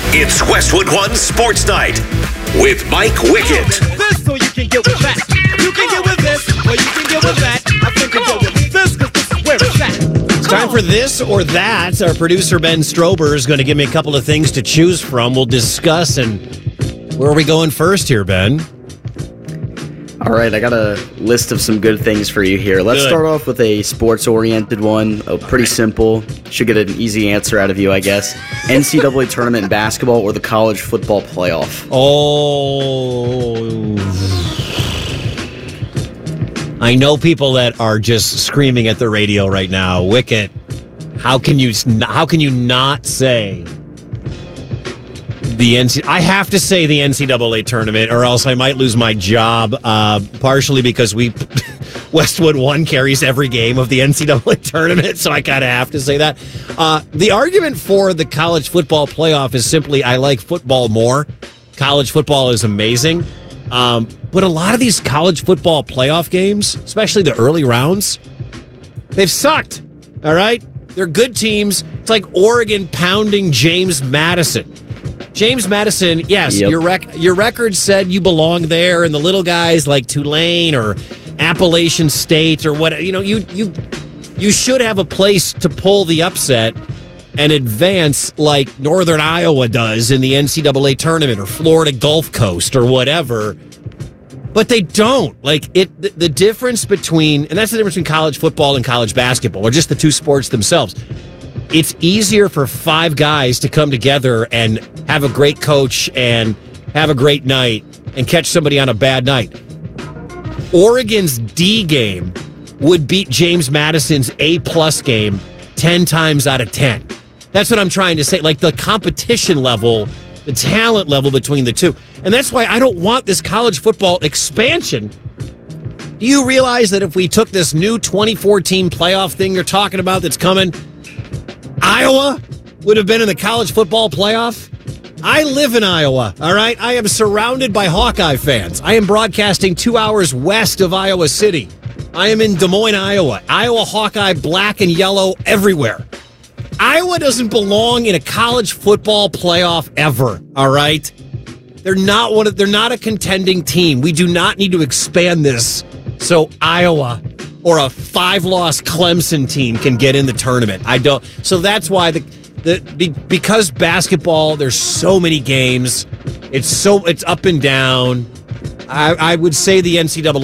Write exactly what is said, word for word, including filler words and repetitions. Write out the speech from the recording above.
It's Westwood One Sports Night with Mike Wickett. This or you can get with that. You can get with this or you can get with that. I think you get with this because this is where it's at. It's time for this or that. Our producer, Ben Strober, is going to give me a couple of things to choose from. We'll discuss. And where are we going first here, Ben? All right, I got a list of some good things for you here. Let's Good. start off with a sports-oriented one. Oh, pretty simple. Should get an easy answer out of you, I guess. N C double A tournament in basketball or the college football playoff? Oh. I know people that are just screaming at the radio right now. Wicket, how can you how can you not say the N C? I have to say the N C double A tournament, or else I might lose my job. Uh, partially because we Westwood One carries every game of the N C double A tournament, so I kind of have to say that. Uh, the argument for the college football playoff is simply I like football more. College football is amazing, um, but a lot of these college football playoff games, especially the early rounds, they've sucked. All right, they're good teams. It's like Oregon pounding James Madison. James Madison, yes, Yep. your rec- your record said you belong there, and the little guys like Tulane or Appalachian State or what, you know, you you you should have a place to pull the upset and advance like Northern Iowa does in the N C double A tournament or Florida Gulf Coast or whatever. But they don't. Like it the, the difference between, and that's the difference between college football and college basketball, or just the two sports themselves. It's easier for five guys to come together and have a great coach and have a great night and catch somebody on a bad night. Oregon's D game would beat James Madison's A-plus game ten times out of ten. That's what I'm trying to say. Like the competition level, the talent level between the two. And that's why I don't want this college football expansion. Do you realize that if we took this new twenty fourteen playoff thing you're talking about that's coming, Iowa would have been in the college football playoff? I live in Iowa, all right? I am surrounded by Hawkeye fans. I am broadcasting two hours west of Iowa City. I am in Des Moines, Iowa. Iowa Hawkeye, black and yellow everywhere. Iowa doesn't belong in a college football playoff ever, all right? They're not one of, they're not a contending team. We do not need to expand this so Iowa or a five-loss Clemson team can get in the tournament. I don't. So that's why the the be, because basketball, there's so many games. It's so it's up and down. I, I would say the N C double A